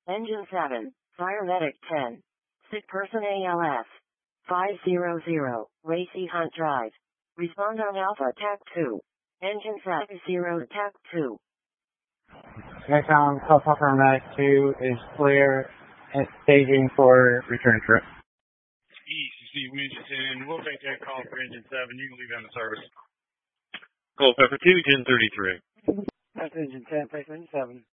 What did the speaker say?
Engine 7, Fire Medic 10. Sick person ALS. 500, Racy Hunt Drive. Respond on Alpha TAC 2. Engine 0 TAC 2. Nikon Alpha Medic 2 is clear and staging for return trip. East, you see Winchester, we'll take that call for Engine 7. You can leave on the service. Gold Pepper 2, Gen 33. That's Engine 10, take Engine 7.